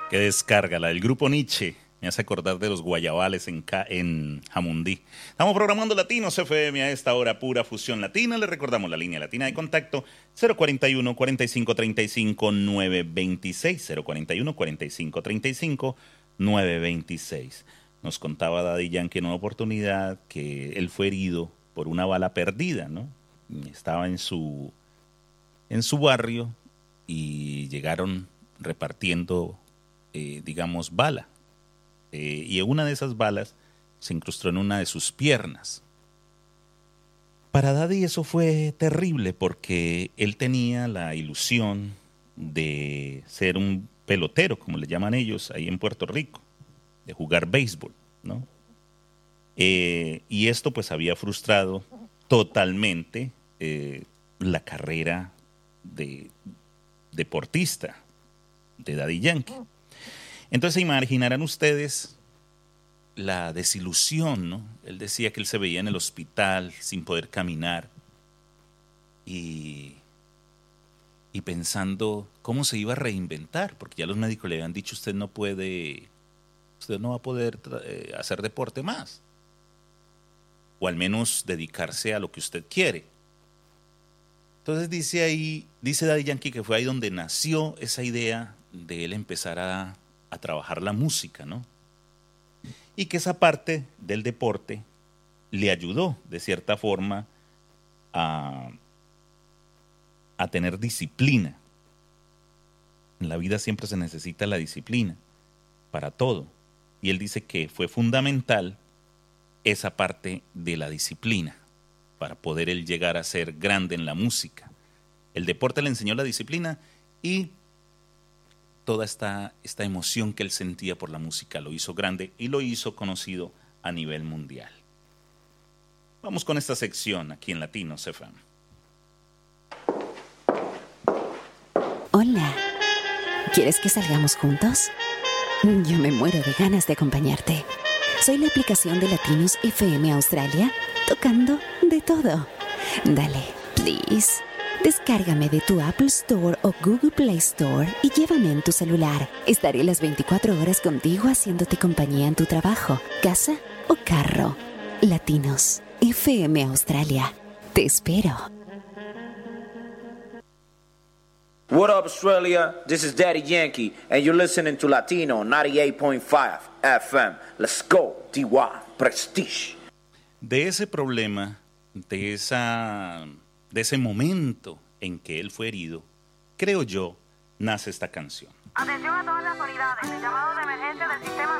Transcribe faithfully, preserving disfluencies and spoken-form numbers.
Qué descarga, la del grupo Nietzsche. Me hace acordar de los guayabales en, Ca en Jamundí. Estamos programando Latinos F M a esta hora, pura fusión latina. Les recordamos la línea latina de contacto cero cuarenta y uno, cuarenta y cinco, treinta y cinco, nueve veintiséis. cero cuarenta y uno, cuarenta y cinco, treinta y cinco, nueve veintiséis. Nos contaba Daddy Yankee en una oportunidad que él fue herido por una bala perdida, ¿no? Estaba en su, en su barrio y llegaron repartiendo, eh, digamos, bala. Eh, y una de esas balas se incrustó en una de sus piernas. Para Daddy eso fue terrible porque él tenía la ilusión de ser un pelotero, como le llaman ellos ahí en Puerto Rico, de jugar béisbol, ¿no? Eh, y esto pues había frustrado totalmente eh, la carrera de deportista de Daddy Yankee. Entonces se imaginarán ustedes la desilusión, ¿no? Él decía que él se veía en el hospital sin poder caminar y, y pensando cómo se iba a reinventar, porque ya los médicos le habían dicho, usted no puede, usted no va a poder eh, hacer deporte más, o al menos dedicarse a lo que usted quiere. Entonces dice ahí, dice Daddy Yankee que fue ahí donde nació esa idea de él empezar a a trabajar la música, ¿no? Y que esa parte del deporte le ayudó, de cierta forma, a, a tener disciplina. En la vida siempre se necesita la disciplina para todo. Y él dice que fue fundamental esa parte de la disciplina para poder él llegar a ser grande en la música. El deporte le enseñó la disciplina y toda esta, esta emoción que él sentía por la música lo hizo grande y lo hizo conocido a nivel mundial. Vamos con esta sección aquí en Latinos F M. Hola, ¿quieres que salgamos juntos? Yo me muero de ganas de acompañarte. Soy la aplicación de Latinos F M Australia, tocando de todo. Dale, please. Descárgame de tu Apple Store o Google Play Store y llévame en tu celular. Estaré las veinticuatro horas contigo haciéndote compañía en tu trabajo, casa o carro. Latinos F M Australia. Te espero. What up, Australia? This is Daddy Yankee, and you're listening to Latino ninety-eight point five F M. Let's go, D Y Prestige. De ese problema, de esa... de ese momento en que él fue herido, creo yo, nace esta canción. Atención a todas las unidades. El llamado de emergencia del sistema